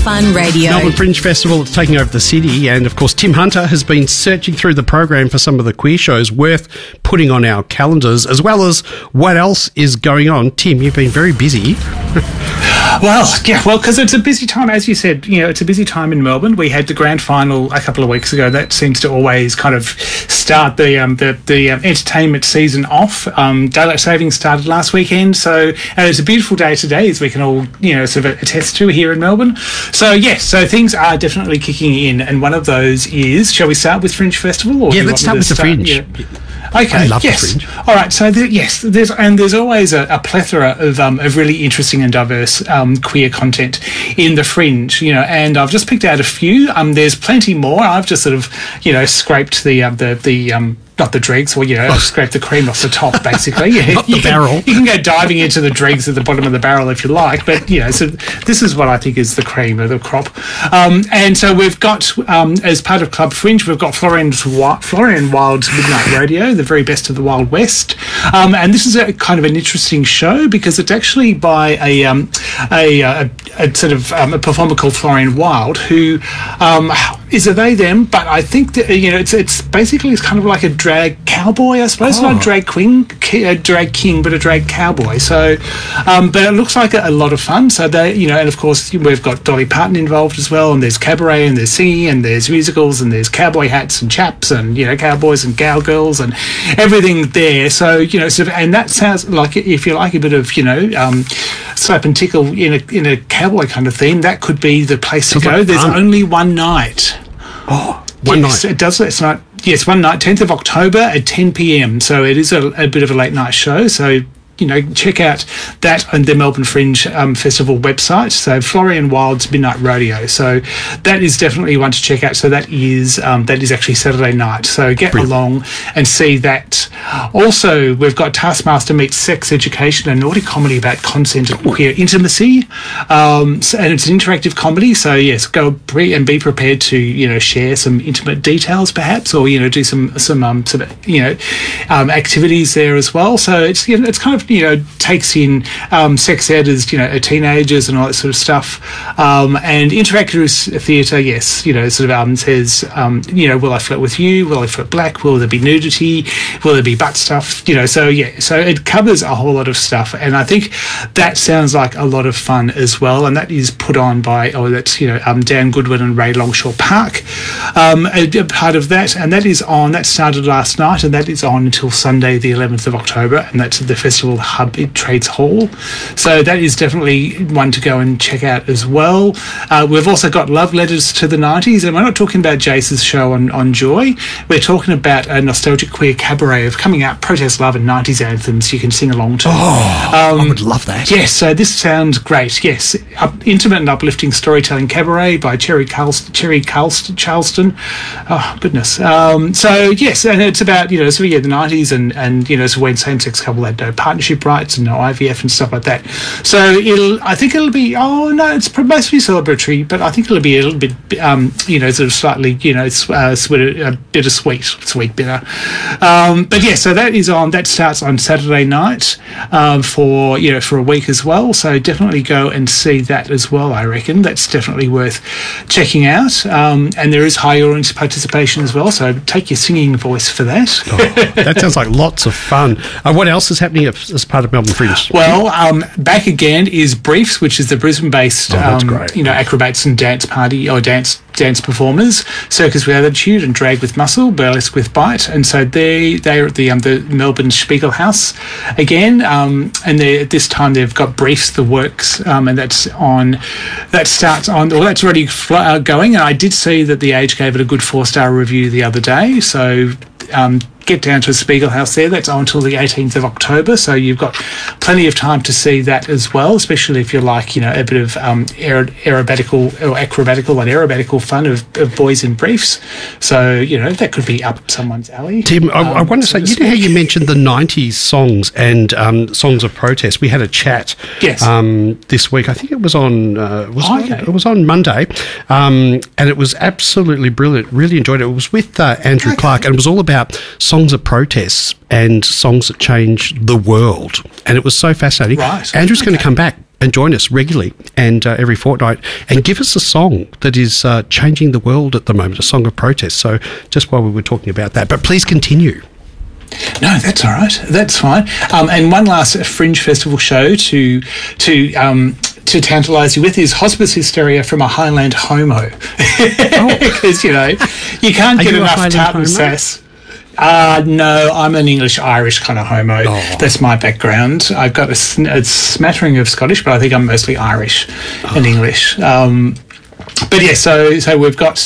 Fun Radio. Melbourne Fringe Festival is taking over the city, and of course Tim Hunter has been searching through the program for some of the queer shows worth putting on our calendars, as well as what else is going on. Tim, you've been very busy. Well, because it's a busy time, as you said. It's a busy time in Melbourne. We had the grand final a couple of weeks ago. That seems to always kind of start the entertainment season off. Daylight savings started last weekend, so it's a beautiful day today, as we can all sort of attest to here in Melbourne. So yes, so things are definitely kicking in, and one of those is. Shall we start with Fringe Festival? Or let's start with the Fringe. Yeah. Okay. I love the Fringe. All right. So there's always a plethora of really interesting and diverse queer content in the Fringe. And I've just picked out a few. There's plenty more. I've just sort of scraped the not the dregs, or scrape the cream off the top, basically. Not the barrel. You can go diving into the dregs at the bottom of the barrel if you like, but so this is what I think is the cream of the crop. And so we've got, as part of Club Fringe, we've got Florian Wilde's Midnight Rodeo, the very best of the Wild West, and this is a kind of an interesting show because it's actually by a performer called Florian Wilde, who is a they them, but I think that it's basically kind of like a drag cowboy, I suppose. Not a drag king, but a drag cowboy. So, but it looks like a lot of fun. So they, and of course we've got Dolly Parton involved as well, and there's cabaret, and there's singing, and there's musicals, and there's cowboy hats and chaps, and cowboys and cowgirls and everything there. So sort of, and that sounds like, if you like a bit of slap and tickle in a cowboy kind of theme, that could be the place to go. There's only one night. Oh, one night. It does. It's not. Yes, one night, 10th of October at 10 p.m. So it is a bit of a late night show. So check out that on the Melbourne Fringe Festival website. So Florian Wilde's Midnight Rodeo. So that is definitely one to check out. So that is actually Saturday night. So get along and see that. Also, we've got Taskmaster Meets Sex Education, a naughty comedy about consent and queer intimacy. And it's an interactive comedy. So yes, go and be prepared to share some intimate details, perhaps, or do some activities there as well. So it's kind of takes in sex ed as teenagers and all that sort of stuff, and interactive theatre. Yes, says will I flirt with you? Will I flirt black? Will there be nudity? Will there be butt stuff? So it covers a whole lot of stuff, and I think that sounds like a lot of fun as well. And that is put on by Dan Goodwin and Ray Longshore Park, a part of that, and that started last night, and that is on until Sunday the 11th of October, and that's at the Festival Hub in Trades Hall. So that is definitely one to go and check out as well. We've also got Love Letters to the 90s, and we're not talking about Jace's show on Joy. We're talking about a nostalgic queer cabaret of coming out protest love and 90s anthems you can sing along to. I would love that. Yes, so this sounds great. Yes, intimate and uplifting storytelling cabaret by Cherry Charleston. Oh, goodness. So yes, and it's about the 90s and so when same-sex couple had no partnership rights and no IVF and stuff like that. So I think it'll be. Oh no, it's mostly celebratory, but I think it'll be a little bit sort of slightly bittersweet, sweet bitter. But yeah, so that is on. That starts on Saturday night for a week as well. So definitely go and see that as well. I reckon that's definitely worth checking out. And there is high audience participation as well. So take your singing voice for that. That sounds like lots of fun. What else is happening as part of Melbourne Fringe? Well, back again is Briefs, which is the Brisbane-based acrobats and dance party or dance performers, Circus with Attitude and Drag with Muscle, Burlesque with Bite, and so they're at the Melbourne Spiegel House again, and this time they've got Briefs the Works, and that's already going, and I did see that The Age gave it a good 4-star review the other day, so get down to the Spiegel House there. That's on until the 18th of October, so you've got plenty of time to see that as well, especially if you like, a bit of aerobatical and aerobatical fun of boys in briefs. So, that could be up someone's alley. Tim, I want to say, you know how you mentioned the 90s songs and songs of protest? We had a chat this week. I think it was on it was on Monday, and it was absolutely brilliant. Really enjoyed it. It was with Andrew Clark, and it was all about songs of protests and songs that changed the world, and it was so fascinating. Right. Andrew's going to come back and join us regularly and every fortnight and give us a song that is changing the world at the moment, a song of protest. So just while we were talking about that, but please continue. No, that's all right. That's fine. And one last Fringe Festival show to tantalise you with is Hospice Hysteria from a Highland Homo. Because, you can't get enough tartan sass. No, I'm an English-Irish kind of homo. Oh. That's my background. I've got a smattering of Scottish, but I think I'm mostly Irish and English. But yeah, so we've got...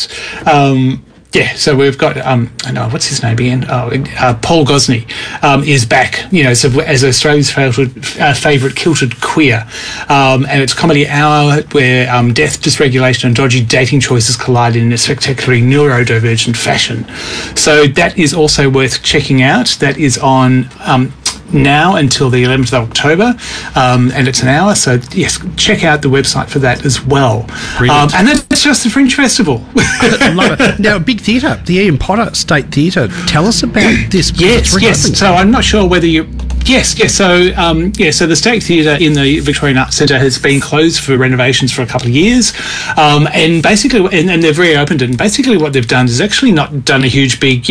so we've got what's his name again? Paul Gosney is back. As Australia's favourite kilted queer, and it's a comedy hour where death, dysregulation, and dodgy dating choices collide in a spectacularly neurodivergent fashion. So that is also worth checking out. That is on. Now until the 11th of October, and it's an hour, so yes, check out the website for that as well. And that's just the Fringe Festival. I love it. Now, big theatre, the Ian Potter State Theatre. Tell us about this. Yes. So I'm not sure whether you... Yes. So the State Theatre in the Victorian Arts Centre has been closed for renovations for a couple of years, and basically, and they've reopened it. And basically, what they've done is actually not done a huge, big,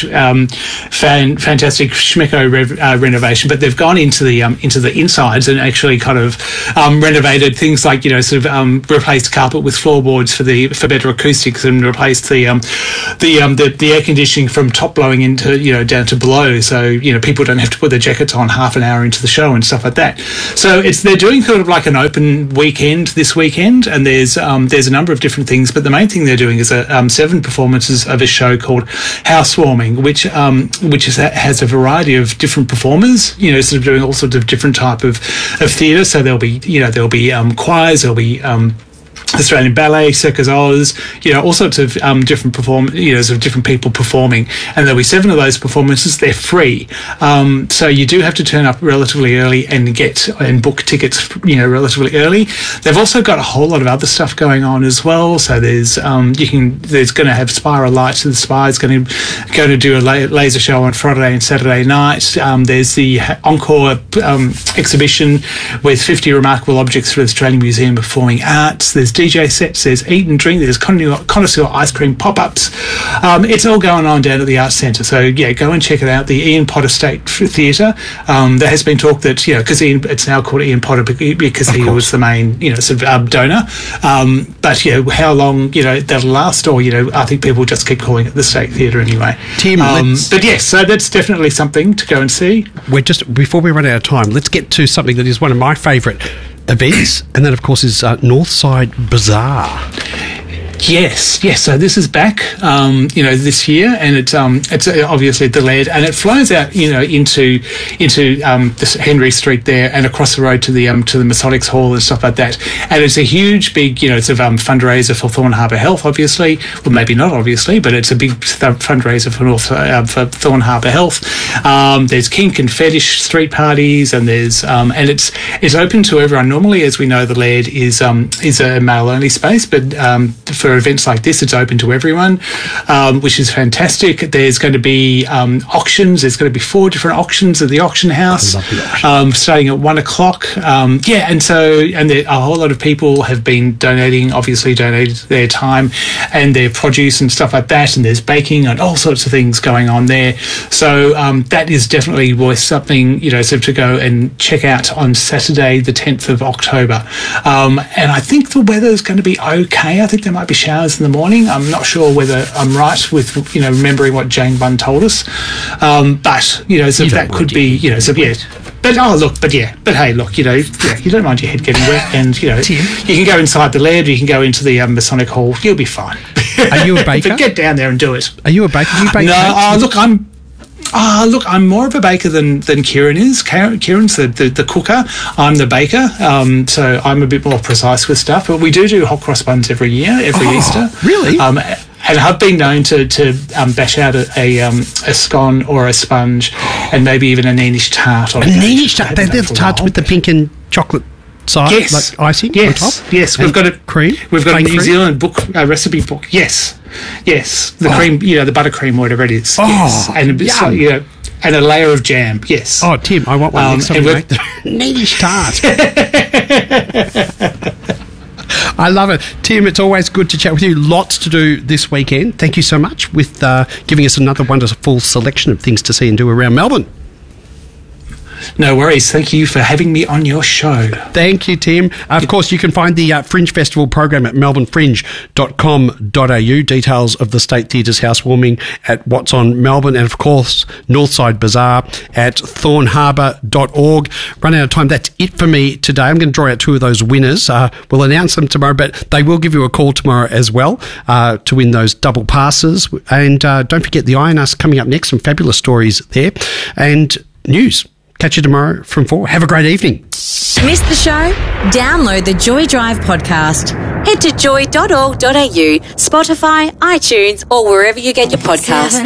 fantastic schmecko renovation, but they've gone into the insides and actually kind of renovated things like replaced carpet with floorboards for better acoustics, and replaced the air conditioning from top blowing into down to below, so people don't have to put their jackets on half an hour into the show and stuff like that. So they're doing sort of like an open weekend this weekend, and there's a number of different things, but the main thing they're doing is 7 performances of a show called Housewarming, which has a variety of different performers, sort of doing all sorts of different type of theatre. So there'll be choirs, there'll be Australian Ballet, Circus Oz, all sorts of different different people performing, and there'll be 7 of those performances. They're free, so you do have to turn up relatively early and book tickets, relatively early. They've also got a whole lot of other stuff going on as well. So there's going to have Spiral Lights, and the Spire's going to do a laser show on Friday and Saturday night. There's the Encore exhibition with 50 remarkable objects for the Australian Museum of Performing Arts. There's DJ sets, there's eat and drink, there's connoisseur ice cream pop-ups. It's all going on down at the Arts Centre. So, yeah, go and check it out, the Ian Potter State Theatre. There has been talk that, because it's now called Ian Potter because he was the main, donor. But, how long, that'll last, or, I think people just keep calling it the State Theatre anyway. Tim, but, yes, so that's definitely something to go and see. Before we run out of time, let's get to something that is one of my favourite events, and that, of course, is Northside Bazaar. Yes. So this is back, this year, and it's obviously the Laird, and it flows out, into this Henry Street there, and across the road to the Masonics Hall and stuff like that. And it's a huge, big, fundraiser for Thorn Harbour Health, obviously. Well, maybe not obviously, but it's a big fundraiser for Thorn Harbour Health. There's kink and fetish street parties, and there's and it's open to everyone. Normally, as we know, the Laird is a male only space, but for events like this, it's open to everyone, which is fantastic. There's going to be auctions. There's going to be 4 different auctions at the auction house, starting at 1 o'clock. And a whole lot of people have been donated their time and their produce and stuff like that. And there's baking and all sorts of things going on there. So that is definitely worth something, to go and check out on Saturday, the 10th of October. And I think the weather is going to be okay. I think there might be showers in the morning. I'm not sure whether I'm right with remembering what Jane Bunn told us, but that could be but hey, look, you don't mind your head getting wet, and you can go inside the Laird, you can go into the Masonic Hall, you'll be fine. Are you a baker? But get down there and do it. Are you a baker? Do you bake? No, I'm more of a baker than Kieran is. Kieran's the cooker. I'm the baker, so I'm a bit more precise with stuff. But we do hot cross buns every year, every Easter. Really? And I've been known to bash out a scone or a sponge, and maybe even a Neenish tart. A Neenish tart? They're the tarts with the pink and chocolate side, like icing on top? Yes, we've got a cream. We've got a New Zealand book, a recipe book. Yes. Yes, the cream, the buttercream, whatever it is. Oh, yes. And and a layer of jam. Yes. Oh, Tim, I want one next time you make the neatish tart. I love it. Tim, it's always good to chat with you. Lots to do this weekend. Thank you so much with giving us another wonderful selection of things to see and do around Melbourne. No worries. Thank you for having me on your show. Thank you, Tim. Of course, you can find the Fringe Festival program at melbournefringe.com.au. Details of the State Theatre's housewarming at What's on Melbourne, and of course, Northside Bazaar at thornharbour.org. Run out of time. That's it for me today. I'm going to draw out two of those winners. We'll announce them tomorrow, but they will give you a call tomorrow as well to win those double passes. And don't forget the Iron Us coming up next. Some fabulous stories there. And news. Catch you tomorrow from 4. Have a great evening. Missed the show? Download the Joy Drive podcast. Head to joy.org.au, Spotify, iTunes, or wherever you get your podcasts.